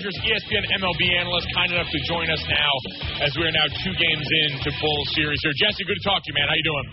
ESPN MLB analyst, kind enough to join us now as we are now 2 games into Bull Series here. Jesse, good to talk to you, man. How you doing?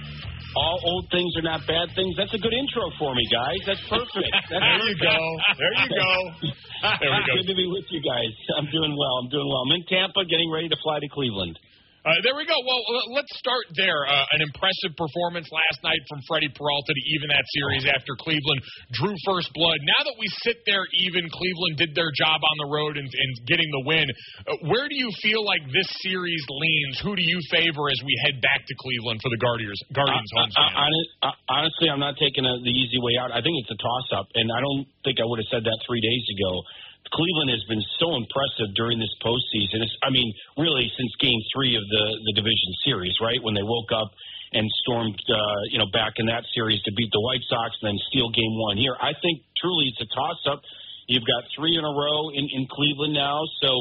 All old things are not bad things. That's a good intro for me, guys. That's perfect. There you go. There you go. There we go. Good to be with you guys. I'm doing well. I'm in Tampa, getting ready to fly to Cleveland. There we go. Well, let's start there. An impressive performance last night from Freddie Peralta to even that series after Cleveland drew first blood. Now that we sit there even, Cleveland did their job on the road and getting the win. Where do you feel like this series leans? Who do you favor as we head back to Cleveland for the Guardians homestand? Honestly, I'm not taking the easy way out. I think it's a toss-up, and I don't think I would have said that 3 days ago. Cleveland has been so impressive during this postseason. Really since Game 3 of the division series, right? When they woke up and stormed, back in that series to beat the White Sox and then steal Game 1 here. I think truly it's a toss-up. You've got 3 in a row in Cleveland now. So,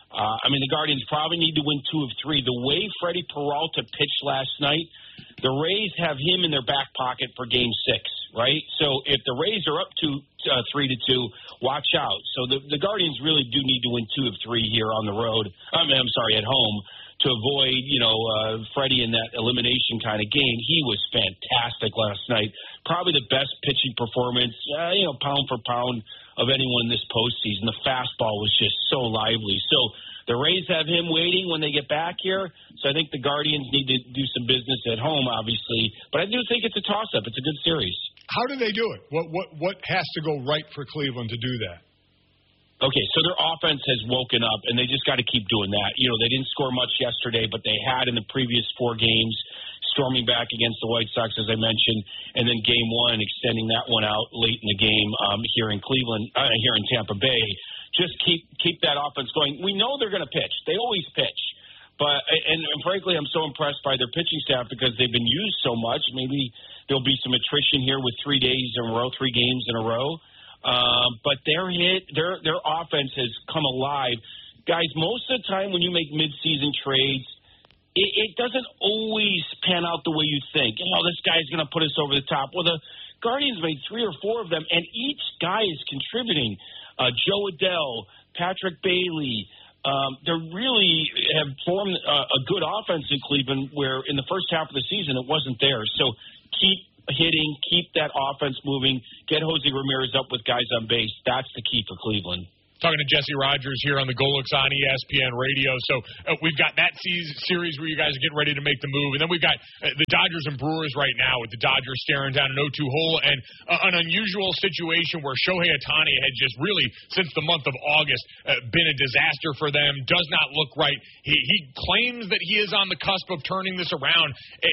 the Guardians probably need to win 2 of 3. The way Freddie Peralta pitched last night, the Rays have him in their back pocket for Game 6, right? So if the Rays are up to 3-2, watch out. So the Guardians really do need to win 2 of 3 here on the road. At home to avoid, Freddie in that elimination kind of game. He was fantastic last night. Probably the best pitching performance, pound for pound of anyone this postseason. The fastball was just so lively. So the Rays have him waiting when they get back here. So I think the Guardians need to do some business at home, obviously. But I do think it's a toss-up. It's a good series. How do they do it? What has to go right for Cleveland to do that? Okay, so their offense has woken up, and they just got to keep doing that. They didn't score much yesterday, but they had in the previous 4 games, storming back against the White Sox, as I mentioned, and then Game 1, extending that one out late in the game here in Tampa Bay. Just keep that offense going. We know they're going to pitch. They always pitch. But and frankly, I'm so impressed by their pitching staff because they've been used so much. Maybe there'll be some attrition here with 3 days in a row, 3 games in a row. But their offense has come alive. Guys, most of the time when you make midseason trades, it doesn't always pan out the way you think. This guy's going to put us over the top. Well, the Guardians made 3 or 4 of them, and each guy is contributing. Joe Adele, Patrick Bailey. They really have formed a good offense in Cleveland where in the first half of the season it wasn't there. So keep hitting, keep that offense moving, get Jose Ramirez up with guys on base. That's the key for Cleveland. Talking to Jesse Rogers here on the Golix on ESPN Radio. So we've got that series where you guys are getting ready to make the move. And then we've got the Dodgers and Brewers right now with the Dodgers staring down an 0-2 hole. And an unusual situation where Shohei Ohtani had just really, since the month of August, been a disaster for them. Does not look right. He claims that he is on the cusp of turning this around.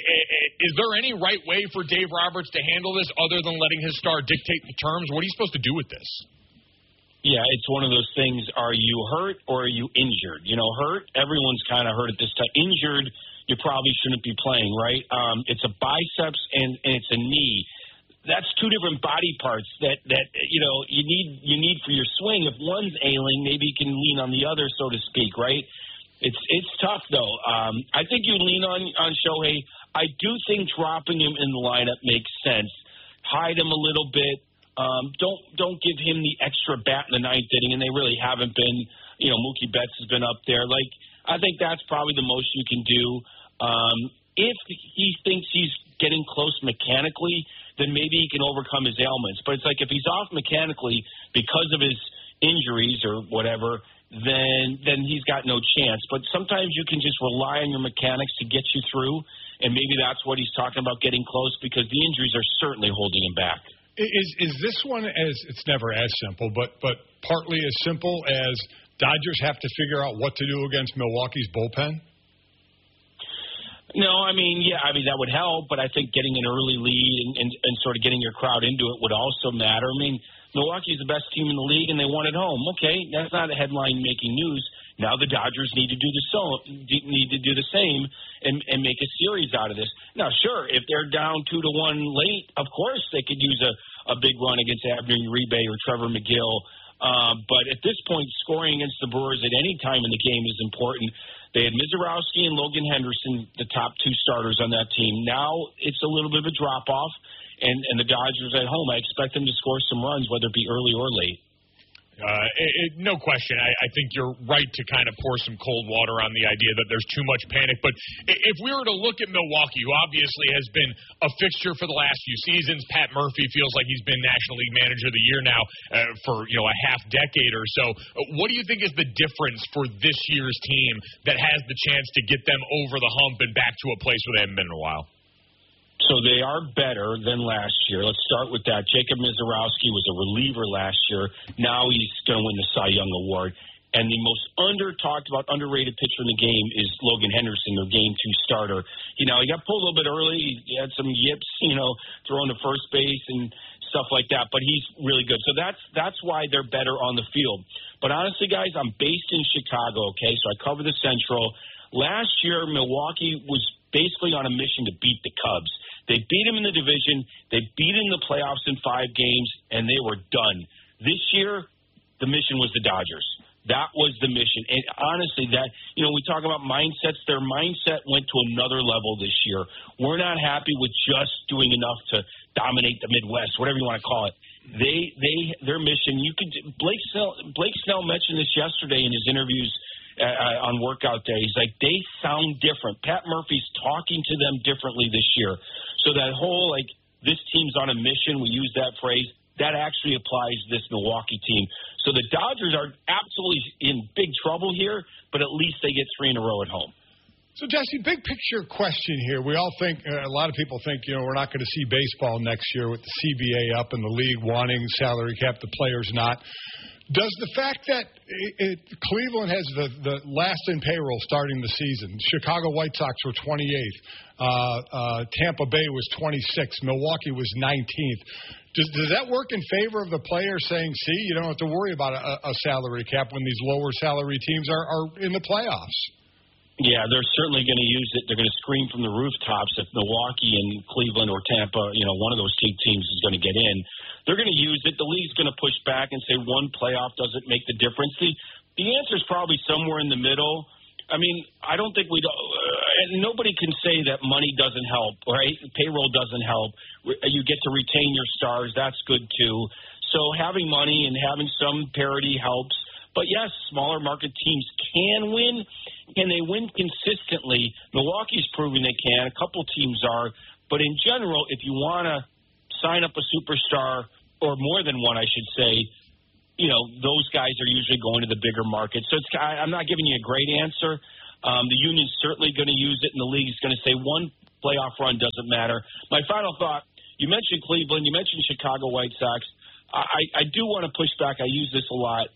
Is there any right way for Dave Roberts to handle this other than letting his star dictate the terms? What are you supposed to do with this? Yeah, it's one of those things. Are you hurt or are you injured? Hurt, everyone's kind of hurt at this time. Injured, you probably shouldn't be playing, right? It's a biceps and it's a knee. That's 2 different body parts that you need for your swing. If one's ailing, maybe you can lean on the other, so to speak, right? It's tough, though. I think you lean on Shohei. I do think dropping him in the lineup makes sense. Hide him a little bit. Don't give him the extra bat in the 9th inning, and they really haven't been. Mookie Betts has been up there. I think that's probably the most you can do. If he thinks he's getting close mechanically, then maybe he can overcome his ailments. But it's like if he's off mechanically because of his injuries or whatever, then he's got no chance. But sometimes you can just rely on your mechanics to get you through, and maybe that's what he's talking about, getting close, because the injuries are certainly holding him back. Is this one it's never as simple, but partly as simple as Dodgers have to figure out what to do against Milwaukee's bullpen? No, that would help, but I think getting an early lead and sort of getting your crowd into it would also matter. Milwaukee's the best team in the league, and they won at home. Okay, that's not a headline-making news. Now the Dodgers need to do the same and make a series out of this. Now, sure, if they're down 2-1 late, of course they could use a big run against Abner Uribe or Trevor McGill. But at this point, scoring against the Brewers at any time in the game is important. They had Mizorowski and Logan Henderson, the top 2 starters on that team. Now it's a little bit of a drop-off, and the Dodgers at home, I expect them to score some runs, whether it be early or late. No question. I think you're right to kind of pour some cold water on the idea that there's too much panic. But if we were to look at Milwaukee, who obviously has been a fixture for the last few seasons, Pat Murphy feels like he's been National League Manager of the Year now for a half decade or so. What do you think is the difference for this year's team that has the chance to get them over the hump and back to a place where they haven't been in a while? So they are better than last year. Let's start with that. Jacob Misiorowski was a reliever last year. Now he's going to win the Cy Young Award. And the most under-talked about, underrated pitcher in the game is Logan Henderson, their Game 2 starter. He got pulled a little bit early. He had some yips, throwing to first base and stuff like that. But he's really good. So that's why they're better on the field. But honestly, guys, I'm based in Chicago, okay? So I cover the Central. Last year, Milwaukee was basically on a mission to beat the Cubs. They beat them in the division. They beat them in the playoffs in 5 games, and they were done. This year, the mission was the Dodgers. That was the mission. And honestly, we talk about mindsets. Their mindset went to another level this year. We're not happy with just doing enough to dominate the Midwest, whatever you want to call it. Their mission. Blake Snell mentioned this yesterday in his interviews on workout day. He's like, they sound different. Pat Murphy's talking to them differently this year. So that whole, this team's on a mission, we use that phrase, that actually applies to this Milwaukee team. So the Dodgers are absolutely in big trouble here, but at least they get 3 in a row at home. So, Jesse, big picture question here. We all think, a lot of people think, we're not going to see baseball next year with the CBA up and the league wanting salary cap, the players not. Does the fact that Cleveland has the last in payroll starting the season, Chicago White Sox were 28th, Tampa Bay was 26th, Milwaukee was 19th. Does that work in favor of the players saying, see, you don't have to worry about a salary cap when these lower salary teams are in the playoffs? Yeah, they're certainly going to use it. They're going to scream from the rooftops if Milwaukee and Cleveland or Tampa, one of those teams is going to get in. They're going to use it. The league's going to push back and say one playoff doesn't make the difference. The answer is probably somewhere in the middle. I mean, I don't think nobody can say that money doesn't help, right? Payroll doesn't help. You get to retain your stars. That's good, too. So having money and having some parity helps. But, yes, smaller market teams can win. Can they win consistently? Milwaukee's proving they can. A couple teams are. But in general, if you want to sign up a superstar, or more than one, I should say, those guys are usually going to the bigger market. So I'm not giving you a great answer. The union's certainly going to use it, and the league's going to say one playoff run doesn't matter. My final thought, you mentioned Cleveland, you mentioned Chicago White Sox. I do want to push back. I use this a lot.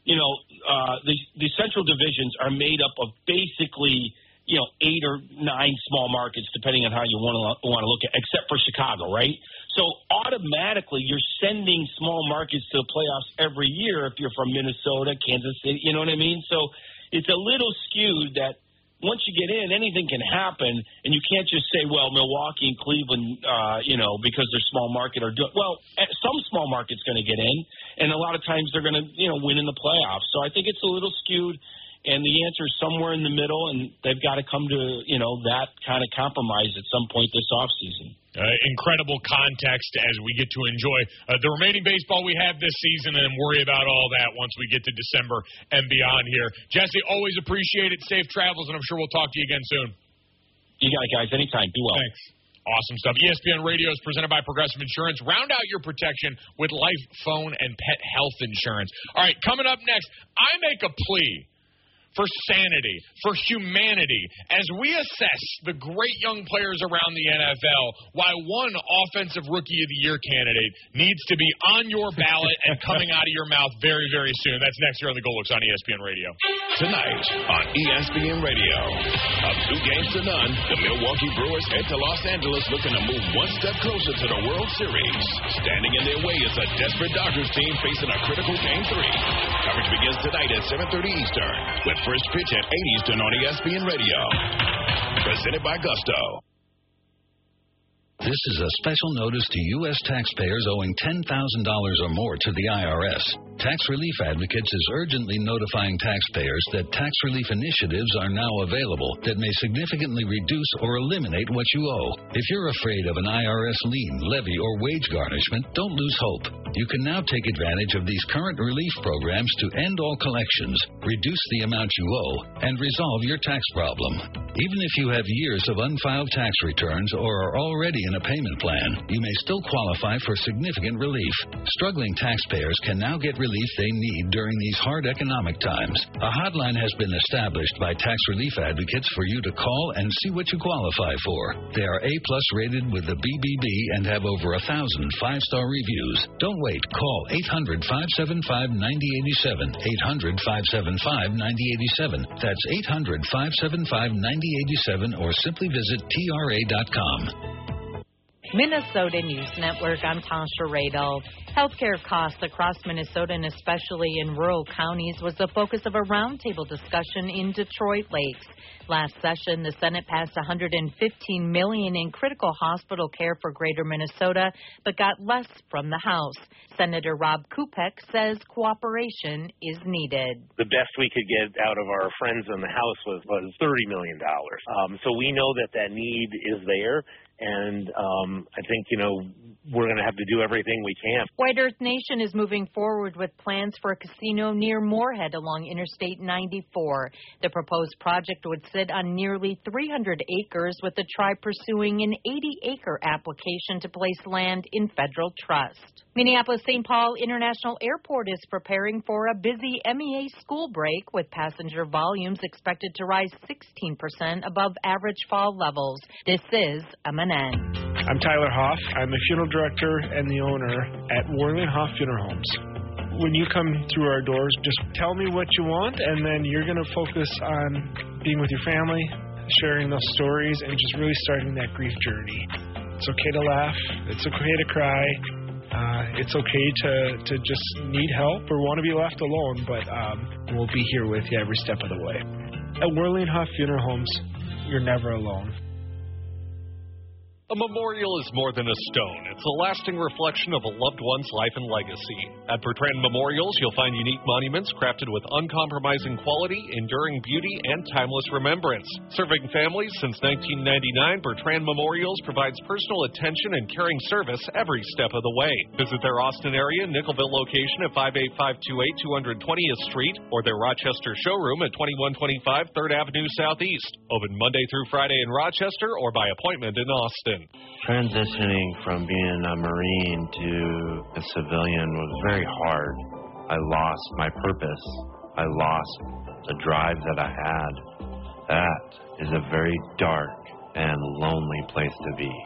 The Central divisions are made up of basically, 8 or 9 small markets, depending on how you want to look at, except for Chicago, right? So automatically you're sending small markets to the playoffs every year if you're from Minnesota, Kansas City, you know what I mean? So it's a little skewed that once you get in, anything can happen, and you can't just say, well, Milwaukee and Cleveland, because they're small market are doing well. Some small market's going to get in, and a lot of times they're going to, win in the playoffs. So I think it's a little skewed, and the answer is somewhere in the middle, and they've got to come to, that kind of compromise at some point this offseason. Incredible context as we get to enjoy the remaining baseball we have this season and worry about all that once we get to December and beyond here. Jesse, always appreciate it. Safe travels, and I'm sure we'll talk to you again soon. You got it, guys. Anytime. Be well. Thanks. Awesome stuff. ESPN Radio is presented by Progressive Insurance. Round out your protection with life, phone, and pet health insurance. All right, coming up next, I make a plea for sanity, for humanity, as we assess the great young players around the NFL, why one Offensive Rookie of the Year candidate needs to be on your ballot and coming out of your mouth very, very soon. That's next year on the Golux on ESPN Radio. Tonight on ESPN Radio, up 2 games to none, the Milwaukee Brewers head to Los Angeles looking to move one step closer to the World Series. Standing in their way is a desperate Dodgers team facing a critical Game 3. Coverage begins tonight at 7:30 Eastern with first pitch at 8 Eastern on ESPN Radio. Presented by Gusto. This is a special notice to U.S. taxpayers owing $10,000 or more to the IRS. Tax Relief Advocates is urgently notifying taxpayers that tax relief initiatives are now available that may significantly reduce or eliminate what you owe. If you're afraid of an IRS lien, levy, or wage garnishment, don't lose hope. You can now take advantage of these current relief programs to end all collections, reduce the amount you owe, and resolve your tax problem. Even if you have years of unfiled tax returns or are already in a payment plan, you may still qualify for significant relief. Struggling taxpayers can now get relief they need during these hard economic times. A hotline has been established by Tax Relief Advocates for you to call and see what you qualify for. They are A+ rated with the BBB and have over 1,000 5-star reviews. Don't wait. Call 800-575-9087. 800-575-9087. That's 800-575-9087 or simply visit TRA.com. Minnesota News Network, I'm Tasha Radel. Healthcare costs across Minnesota, and especially in rural counties, was the focus of a roundtable discussion in Detroit Lakes. Last session, the Senate passed $115 million in critical hospital care for greater Minnesota, but got less from the House. Senator Rob Kupek says cooperation is needed. The best we could get out of our friends in the House was $30 million. So we know that need is there. And I think, we're going to have to do everything we can. White Earth Nation is moving forward with plans for a casino near Moorhead along Interstate 94. The proposed project would sit on nearly 300 acres, with the tribe pursuing an 80-acre application to place land in federal trust. Minneapolis-St. Paul International Airport is preparing for a busy MEA school break, with passenger volumes expected to rise 16% above average fall levels. This is MNN. I'm Tyler Hoff. I'm the funeral director and the owner at Worley and Hoff Funeral Homes. When you come through our doors, just tell me what you want, and then you're going to focus on being with your family, sharing those stories, and just really starting that grief journey. It's okay to laugh. It's okay to cry. It's okay to just need help or want to be left alone, but we'll be here with you every step of the way. At Worley and Hoff Funeral Homes, you're never alone. A memorial is more than a stone. It's a lasting reflection of a loved one's life and legacy. At Bertrand Memorials, you'll find unique monuments crafted with uncompromising quality, enduring beauty, and timeless remembrance. Serving families since 1999, Bertrand Memorials provides personal attention and caring service every step of the way. Visit their Austin area, Nickelville location at 58528 220th Street, or their Rochester showroom at 2125 3rd Avenue Southeast. Open Monday through Friday in Rochester or by appointment in Austin. Transitioning from being a Marine to a civilian was very hard. I lost my purpose. I lost the drive that I had. That is a very dark and lonely place to be.